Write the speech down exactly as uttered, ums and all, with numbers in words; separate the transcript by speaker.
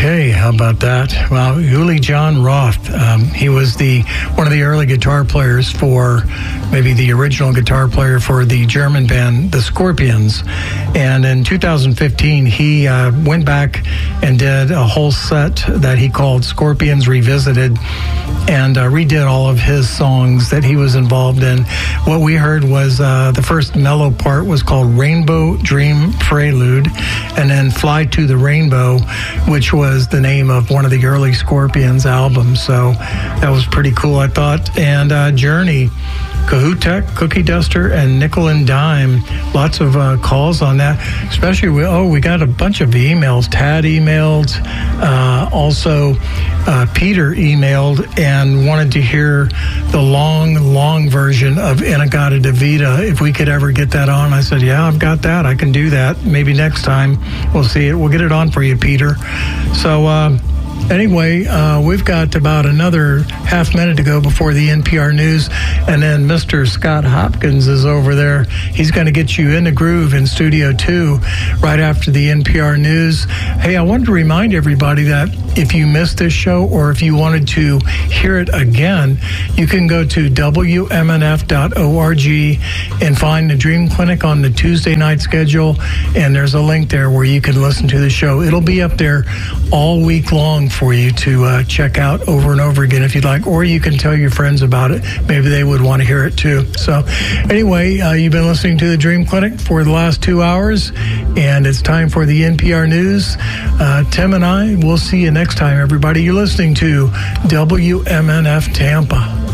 Speaker 1: Okay, how about that? Well, Uli John Roth, um, he was the one of the early guitar players for, maybe the original guitar player for the German band, the Scorpions. And in two thousand fifteen, he uh, went back and did a whole set that he called Scorpions Revisited, and uh, redid all of his songs that he was involved in. What we heard was uh, the first mellow part was called Rainbow Dream Prelude, and then Fly to the Rainbow, which was the name of one of the early Scorpions albums. So that was pretty cool, I thought. And uh, Journey, Kahutek, Cookie Duster, and Nickel and Dime. Lots of uh, calls on that, especially, we, oh, we got a bunch of emails. Tad emailed, uh, also uh, Peter emailed and wanted to hear the long, long version of Inagata Davida, if we could ever get that on. I said, yeah, I've got that. I can do that. Maybe next time we'll see it. We'll get it on for you, Peter. So, uh, Anyway, uh, we've got about another half minute to go before the N P R News, and then Mister Scott Hopkins is over there. He's going to get you in the groove in Studio two right after the N P R News. Hey, I wanted to remind everybody that if you missed this show or if you wanted to hear it again, you can go to W M N F dot org and find the Dream Clinic on the Tuesday night schedule, and there's a link there where you can listen to the show. It'll be up there all week long for you to uh, check out over and over again if you'd like, or you can tell your friends about it. Maybe they would want to hear it too. So anyway, uh, you've been listening to the Dream Clinic for the last two hours, and it's time for the N P R News. Uh, Tim and I will see you next time, everybody. You're listening to W M N F Tampa.